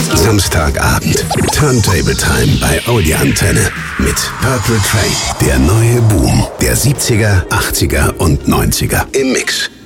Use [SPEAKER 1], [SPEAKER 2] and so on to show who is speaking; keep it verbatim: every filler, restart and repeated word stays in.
[SPEAKER 1] Samstagabend. Turntable Time bei Audi Antenne. Mit Purple Train. Der neue Boom der siebziger, achtziger und neunziger im Mix.